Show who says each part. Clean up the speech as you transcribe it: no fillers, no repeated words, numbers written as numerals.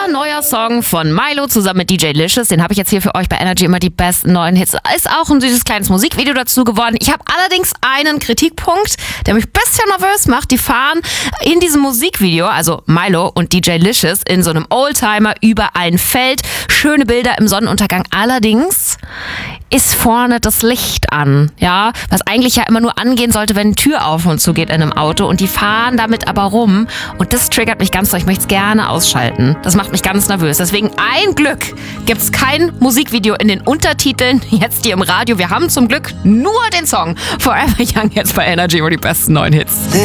Speaker 1: neuer Song von Milo zusammen mit DJ Licious. Den habe ich jetzt hier für euch bei Energy immer die besten neuen Hits. Ist auch ein süßes kleines Musikvideo dazu geworden. Ich habe allerdings einen Kritikpunkt, der mich ein bisschen nervös macht. Die fahren in diesem Musikvideo, also Milo und DJ Licious, in so einem Oldtimer über ein Feld. Schöne Bilder im Sonnenuntergang. Allerdings ist vorne das Licht an, ja, was eigentlich ja immer nur angehen sollte, wenn eine Tür auf und zu geht in einem Auto, und die fahren damit aber rum und das triggert mich ganz doll. Ich möchte es gerne ausschalten. Das macht mich ganz nervös. Deswegen ein Glück gibt es kein Musikvideo in den Untertiteln jetzt hier im Radio. Wir haben zum Glück nur den Song Forever Young jetzt bei Energy, wo die besten neuen Hits.